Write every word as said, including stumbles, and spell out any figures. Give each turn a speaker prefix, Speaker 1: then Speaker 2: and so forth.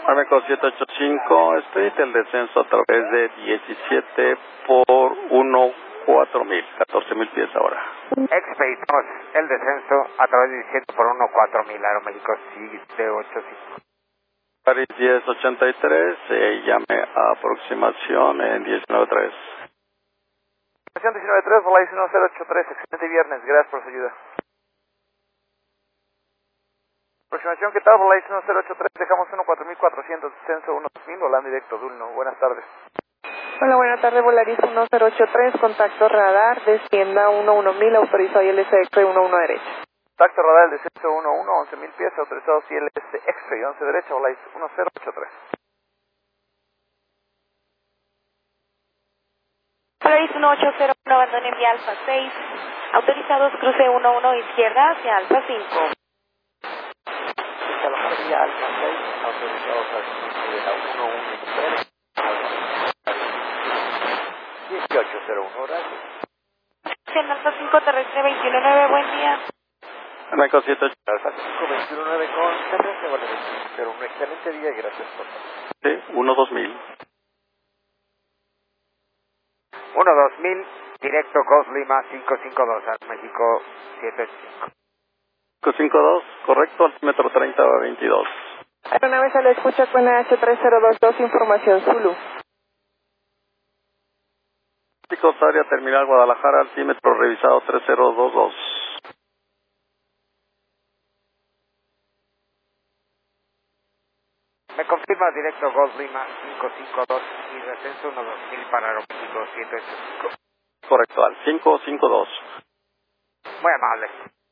Speaker 1: Aeroméxico siete ocho cinco, Street, el descenso a través de diecisiete por uno cuatro mil, catorce mil pies ahora.
Speaker 2: Expeditamos el descenso a través de diecisiete por uno cuatro mil, Aeroméxico siete ocho cinco.
Speaker 1: Paris diez ochenta y tres, eh, llame a aproximación en diecinueve tres.
Speaker 3: Aproximación diecinueve tres, Volaris uno cero ocho tres, excelente viernes, gracias por su ayuda. Aproximación, ¿qué tal? Volaris uno cero ocho tres, dejamos uno cuatro mil cuatrocientos, descenso uno dos mil, volando directo Dulno, buenas tardes.
Speaker 4: Hola, buenas tardes, Volaris uno cero ocho tres, contacto radar, descienda uno uno mil, autorizado I L S X-Ray uno uno derecha.
Speaker 3: Contacto radar, descenso uno uno, once mil pies, autorizado I L S X-Ray once derecha, Volaris uno cero ocho tres.
Speaker 5: Volaris uno ocho cero uno, abandone vía Alfa seis, autorizados cruce uno uno izquierda hacia Alfa cinco.
Speaker 2: Escalón vía Alfa seis, autorizados a uno uno izquierda. dieciocho cero uno horario.
Speaker 5: En Alfa cinco terrestre veintiuno nueve, buen día.
Speaker 1: Aeroméxico siete ocho
Speaker 2: Alfa cinco veintiuno nueve con terrestre, vale veintiuno cero uno, excelente día y gracias por todo.
Speaker 1: uno dos mil.
Speaker 2: uno dos mil, directo Ghost Lima cinco cinco dos, Aeroméxico siete ocho cinco.
Speaker 1: cinco cinco dos, correcto, altímetro treinta veintidós.
Speaker 4: Aeronave se le escucha con la H tres cero dos dos, información Zulu.
Speaker 1: Picos área terminal Guadalajara, altímetro revisado tres cero dos dos.
Speaker 2: Me confirma directo Ghost Lima cinco cinco dos y descenso uno dos mil para Aeroméxico siete ocho cinco.
Speaker 1: Correcto, al cinco cinco dos.
Speaker 2: Muy amable.